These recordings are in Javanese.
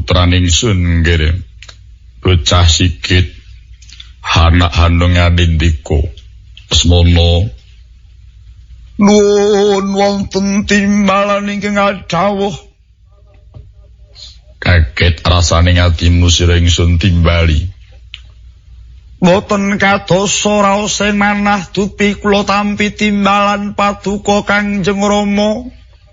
putraning sun nggih bocah sikit anak handungan Indika Lesmana nuwun wonten timbalan ingkang dawuh kaget rasaning atimu sira ingsun timbali boten kadosa raos sing manah dupi kula tampi timbalan paduka Kangjeng Rama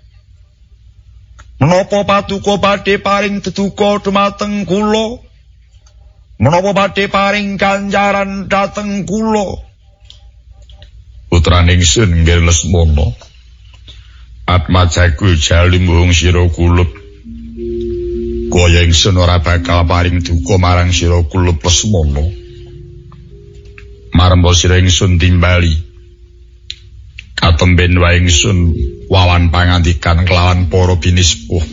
menapa paduka badhe paring deduka dumateng kula menapa badhe paring ganjaran dhateng kula putraning sun nggih Lesmana atmajaku jalimuhung sira kulup kaya ingsun ora bakal paring duka marang sira kulup Lesmana maremba sira ingsun timbali katemben wae ingsun wawan pangandikan kelawan para binispuh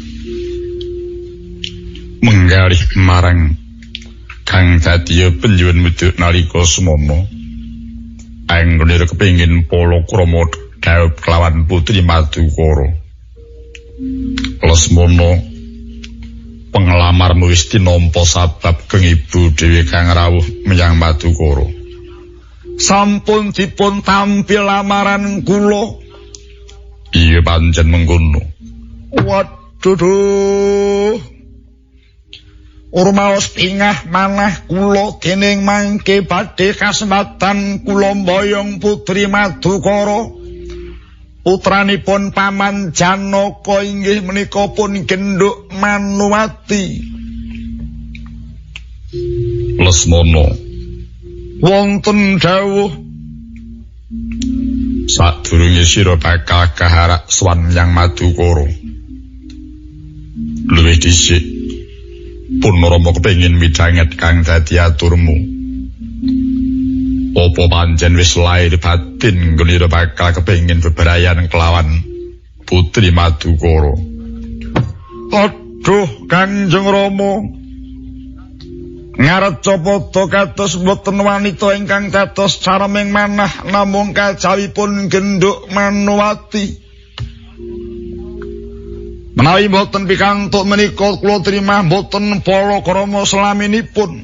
menggalih marang kang dadi penyuwun medhuk nalika semana anggone kepengin palakrama dhawuh kelawan putri Madukara Lesmana penglamarmu wis tinampa sabab keng ibu dhewe kang rawuh menyang Madukara sampun dipun tampil lamaran kula iya pancen mengkono waduh urmaos pingah manah kula dening mangke badhe kasempatan kula mboyong putri Madukara putranipun Paman Janaka inggih menika pun genduk Manuwati Lesmana wonten dawuh sadurunge sira bakal kaharak swan yang Madukara luwih dhisik pun Rama kepengin midhanget kang dadi aturmu apa pancen wis lair batin nggone bakal kepengin bebrayan kelawan putri Madukara aduh Kanjeng Rama ngareca pada kados boten wanita ingkang dados careming manah namung kajawipun genduk Manuwati menawi boten pikantuk menika kula trimah boten palakrama selaminipun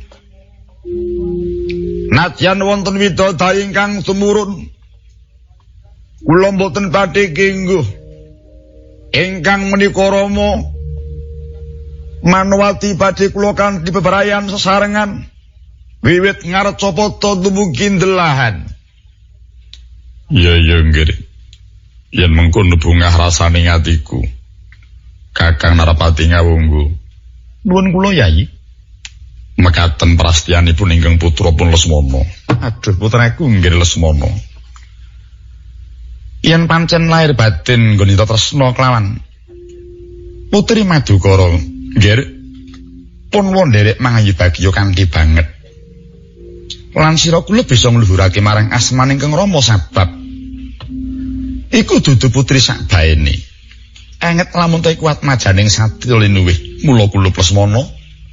nadyan wonten widodari ingkang tumurun kula boten badhe kengguh ingkang menika Rama Manuwati badhe kula kanthi bebrayan sesarengan wiwit ngareca pada dumugi ndelahan iya nggih yen mengkono bungah rasaning atiku Kakang Narapati ngawunggu nuwun kula Yayi mekaten prastiyanipun ingkang putrapun Lesmana aduh putraku nggih Lesmana yen pancen lair batin nggone tresna kelawan putri Madukara nggih pun wonderek mangayu bagya kanthi banget lan sira kula bisa ngluhurake marang asmaning Kang Rama sabab iku dudu putri sak baene enget lamun ta kuat majaning satya linuwih mula kula Lesmana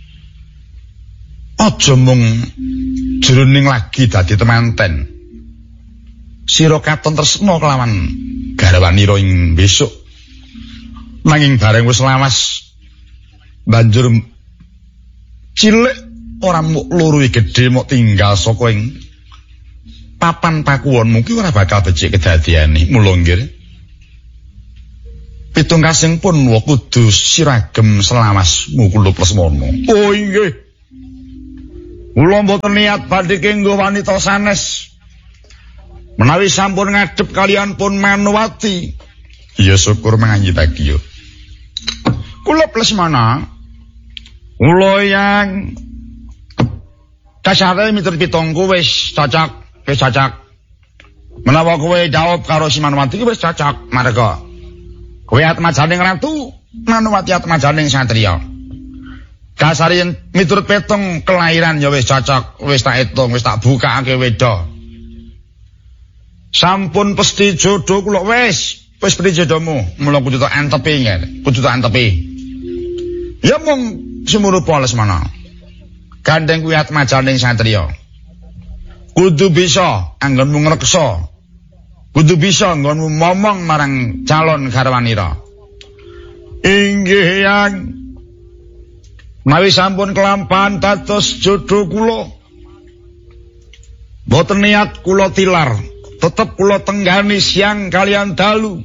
aja mung jroning lagi dadi temanten sira katon tresna kelawan garwanira ing besok nanging bareng wis lawas banjur cilik ora muk loro gedhe mok tinggal saka ing papan pakuwon mungkin ora bakal becik kedadiane mula nggih pitungkasing pun kudu siragem selawas mukul Lesmana oh inggih kula mboten niat badhe kenggo wanita sanes menawi sampun ngadhep kalian pun Manuwati ya syukur manganyi bagya kula Lesmana kula yang kasare miturut pitungku wis cocok menawa kowe jawab karo si Manuwati wis cocok marga kowe atmajaning ratu Manuwati atmajaning satriya kasare yen miturut petung kelahiran ya wis cocok wis tak etung wis tak bukake weda sampun pesti jodoh kula wis pesti jodohmu mula kudu tak antepi kudu tak antepi ya mung sumurupa Lesmana gandeng kuwi atmajaning satriya kudu bisa anggonmu ngreksa kudu bisa anggonmu momong marang calon garwanira inggih yang Menawi sampun kelampahan dados jodho kula, boten niat kula tilar, tetep kula tenggani siang kalian dalu.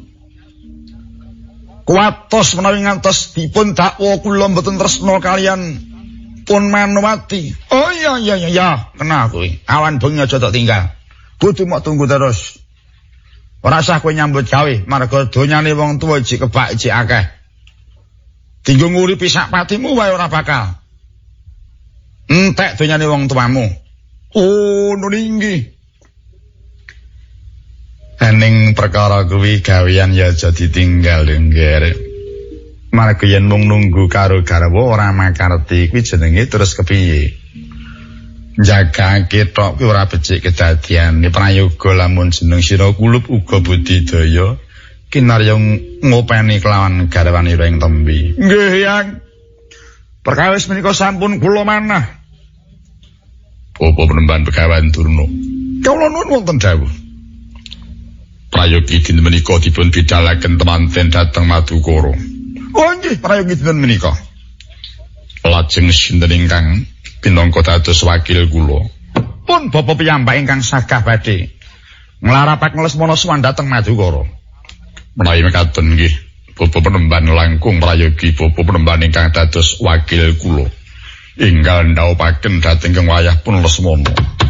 Kuatos menawi ngantos dipun dakwa kula mboten tresna kalian pun Manowati. Oh iya, kena kuwi. Awan bengi aja tak tinggal. Kudu mok tunggu terus. Ora usah kowe nyambut gawe, marga donyane wong tuwa jek kebak jek akeh. Dinggo nguripi sak patimu wae ora bakal. Entek donyane wong tuamu. Oh, nuninggi. Ening perkara kuwi gawean ya aja ditinggal ngger. Marga yen mung nunggu karo garwa ora makarti kuwi jenenge terus kepiye. Jagake tok kuwi ora becik kedadian. Prayoga lamun jeneng sira kulup uga budidaya kinarya ngopeni kelawan garwanira ing tembe. Nggih, Yang. Perkawis menika sampun kula manah. Apa penemban Begawan Durna? Kula nuwun wonten dawuh. Prayogi dinten menika dipun bidhalaken temanten dhateng Madukara. Oh nggih, prayogi dinten menika. Lajeng sinten ingkang pinangka dados wakil kula? Pun bapa piyambak ingkang sagah badhe nglarapaken Lesmana Suwan dhateng Madukara. Menawi mekaten nggih, bapa penemban langkung prayogi bapa penemban ingkang dados wakil kula. Enggal ndhawuhaken dhateng wayah pun Lesmana.